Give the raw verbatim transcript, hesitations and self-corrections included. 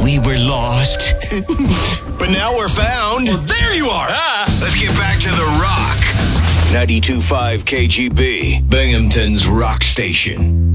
We were lost. But now we're found. Well, there you are. Ah. Let's get back to the rock. ninety-two point five K G B, Binghamton's rock station.